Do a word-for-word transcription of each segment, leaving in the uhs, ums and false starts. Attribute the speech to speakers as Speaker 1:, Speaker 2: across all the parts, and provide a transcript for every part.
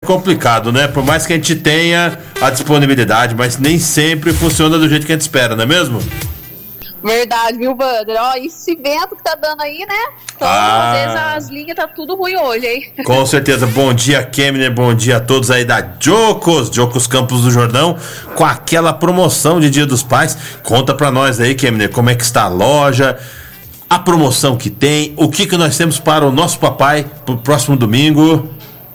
Speaker 1: complicado, né? Por mais que a gente tenha a disponibilidade, mas nem sempre funciona do jeito que a gente espera, não é mesmo?
Speaker 2: Verdade, viu, Wander? Ó, esse vento que tá dando aí, né? Então,
Speaker 1: Ah.
Speaker 2: às vezes as linhas tá tudo ruim hoje, hein?
Speaker 1: Com certeza. Bom dia, Kemner. Bom dia a todos aí da Jocos, Jocos Campos do Jordão, com aquela promoção de Dia dos Pais. Conta pra nós aí, Kemner, como é que está a loja, a promoção que tem, o que que nós temos para o nosso papai pro próximo domingo.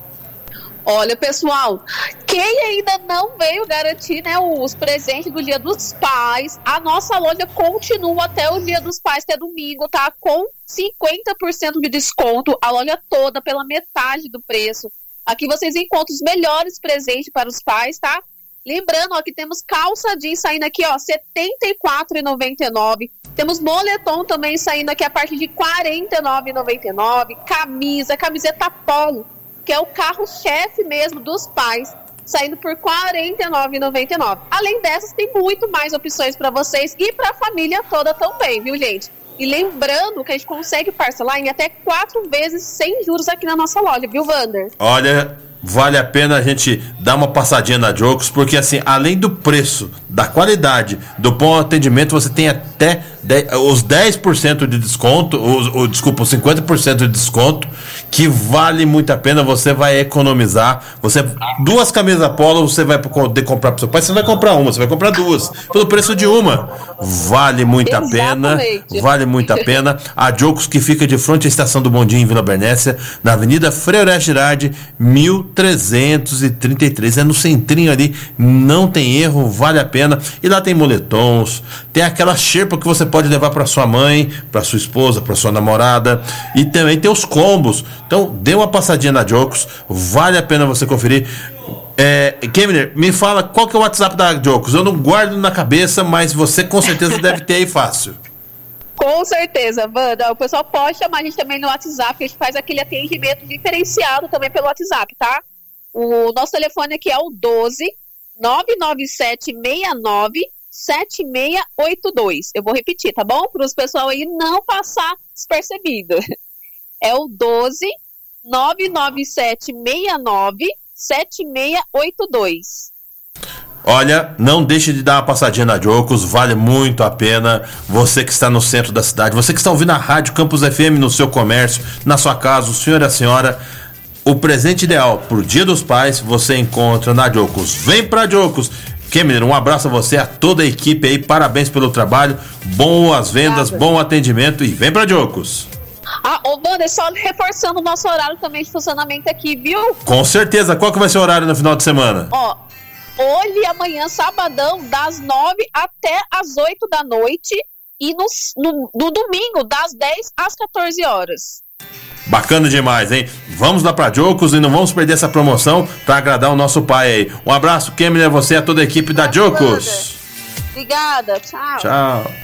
Speaker 2: Olha, pessoal, quem ainda não veio garantir, né, os presentes do Dia dos Pais, a nossa loja continua até o Dia dos Pais, que é domingo, tá? Com cinquenta por cento de desconto, a loja toda pela metade do preço. Aqui vocês encontram os melhores presentes para os pais, tá? Lembrando, ó, que temos calça jeans saindo aqui, ó, setenta e quatro reais e noventa e nove centavos. Temos moletom também saindo aqui a partir de quarenta e nove reais e noventa e nove centavos. Camisa, camiseta polo, que é o carro-chefe mesmo dos pais, saindo por quarenta e nove reais e noventa e nove centavos. Além dessas, tem muito mais opções para vocês e para a família toda também, viu, gente? E lembrando que a gente consegue parcelar em até quatro vezes sem juros aqui na nossa loja, viu, Wander?
Speaker 1: Olha, vale a pena a gente dar uma passadinha na Jocos, porque assim, além do preço, da qualidade, do bom atendimento, você tem até dez, os dez por cento de desconto, os, o, desculpa, os cinquenta por cento de desconto, que vale muito a pena, você vai economizar. Você, duas camisas polo você vai poder comprar pro seu pai, você não vai comprar uma, você vai comprar duas, pelo preço de uma. Vale muito a pena, vale muito a pena. A Jocos, que fica de frente à Estação do Bondinho em Vila Bernécia, na Avenida Frei Horácio Girardi, mil trezentos e trinta e três, é no centrinho ali, não tem erro, vale a pena. E lá tem moletons, tem aquela xerpa que você pode levar para sua mãe, para sua esposa, para sua namorada, e também tem os combos. Então dê uma passadinha na Jocos, vale a pena você conferir. É, Kemner, me fala qual que é o WhatsApp da Jocos. Eu não guardo na cabeça, mas você com certeza deve ter aí fácil.
Speaker 2: Com certeza, Wanda. O pessoal pode chamar a gente também no WhatsApp, a gente faz aquele atendimento diferenciado também pelo WhatsApp, tá? O nosso telefone aqui é o doze, nove nove sete seis nove, sete seis oito dois. Eu vou repetir, tá bom? Para os pessoal aí não passar despercebido. É o doze, nove nove sete seis nove, sete seis oito dois.
Speaker 1: Olha, não deixe de dar uma passadinha na Jocos, vale muito a pena. Você que está no centro da cidade, você que está ouvindo a Rádio Campus F M no seu comércio, na sua casa, o senhor e a senhora, o presente ideal pro Dia dos Pais você encontra na Jocos. Vem pra Jocos. Kemner, um abraço a você, a toda a equipe aí, parabéns pelo trabalho, boas vendas,
Speaker 2: Obrigada.
Speaker 1: Bom atendimento e vem pra Jocos.
Speaker 2: Ah, ô Wander, só reforçando o nosso horário também de funcionamento aqui, viu?
Speaker 1: Com certeza, qual que vai ser o horário no final de semana?
Speaker 2: Ó, hoje e amanhã, sabadão, das nove até as oito da noite e no, no, no domingo, das dez às quatorze horas.
Speaker 1: Bacana demais, hein? Vamos lá pra Jocos e não vamos perder essa promoção pra agradar o nosso pai aí. Um abraço, Kemner, a você e a toda a equipe da Jocos.
Speaker 2: Obrigada, tchau.
Speaker 1: Tchau.